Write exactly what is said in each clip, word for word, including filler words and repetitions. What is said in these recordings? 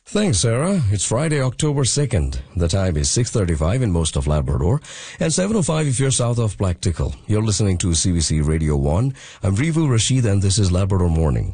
Thanks, Sarah. It's Friday, October second. The time is six thirty-five in most of Labrador and seven oh five if you're south of Practical. You're listening to C B C Radio one. I'm Rivu Rashid and this is Labrador Morning.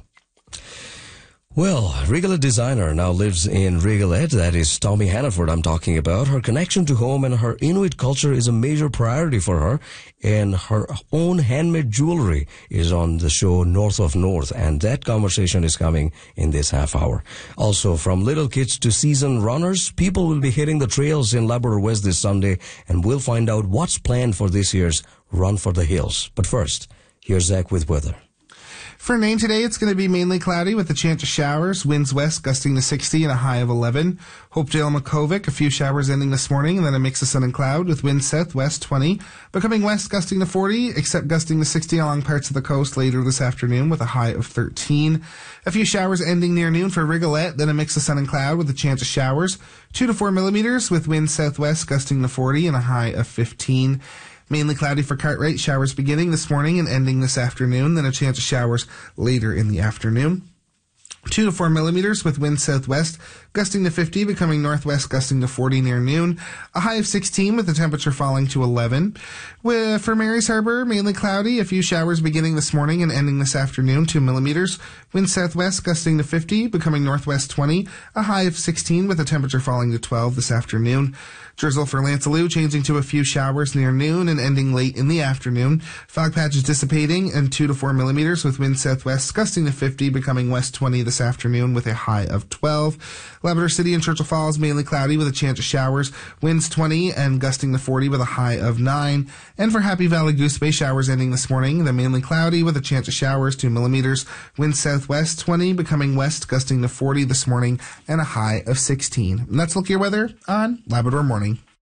Well, Regalette designer now lives in Regalette. That is Tommy Hannaford I'm talking about. Her connection to home and her Inuit culture is a major priority for her, and her own handmade jewelry is on the show North of North, and that conversation is coming in this half hour. Also, from little kids to seasoned runners, people will be hitting the trails in Labrador West this Sunday, and we'll find out what's planned for this year's Run for the Hills. But first, here's Zach with weather. For Nain today, it's going to be mainly cloudy with a chance of showers, winds west gusting to sixty and a high of eleven. Hopedale and Makovic, a few showers ending this morning, and then a mix of sun and cloud with winds southwest twenty, becoming west gusting to forty, except gusting to sixty along parts of the coast later this afternoon with a high of thirteen. A few showers ending near noon for Regalette, then a mix of sun and cloud with a chance of showers, two to four millimeters with winds southwest gusting to forty and a high of fifteen. Mainly cloudy for Cartwright, showers beginning this morning and ending this afternoon, then a chance of showers later in the afternoon. Two to four millimeters with wind southwest, gusting to fifty, becoming northwest, gusting to forty near noon. A high of sixteen with the temperature falling to eleven. With, for Mary's Harbor, mainly cloudy, a few showers beginning this morning and ending this afternoon, two millimeters. Wind southwest, gusting to fifty, becoming northwest twenty. A high of sixteen with the temperature falling to twelve this afternoon. Drizzle for Lancelot, changing to a few showers near noon and ending late in the afternoon. Fog patches dissipating and two to four millimeters with wind southwest, gusting to fifty, becoming west twenty this afternoon with a high of twelve. Labrador City and Churchill Falls, mainly cloudy with a chance of showers, winds twenty and gusting to forty with a high of nine. And for Happy Valley Goose Bay, showers ending this morning, then mainly cloudy with a chance of showers, two millimeters, wind southwest twenty, becoming west, gusting to forty this morning and a high of sixteen. And that's look your weather on Labrador Morning.